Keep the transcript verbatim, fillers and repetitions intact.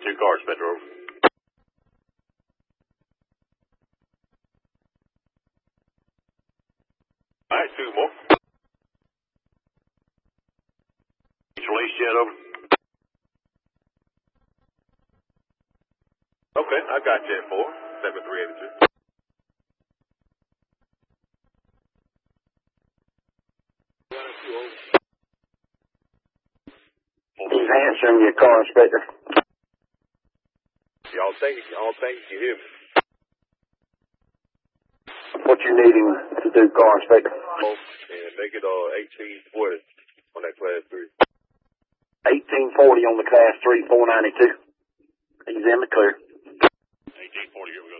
two cars, Metro. All right, two more. Release jet over. Okay, I got jet four, seven three eighty-two. He's answering your car inspector. Y'all think, y'all think you hear me? What you needing to do, car inspector? Oh, and make it uh eighteen forty on that class three. eighteen forty on the class three, four ninety-two. He's in the clear. eighteen forty, here we go.